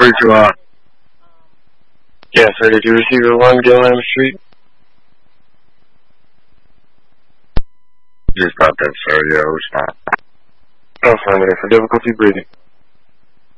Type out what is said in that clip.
321. Yes, sir. Did you receive a 1 Gillam Street? Just got that, sir. Yeah, respond. Affirmative for difficulty breathing.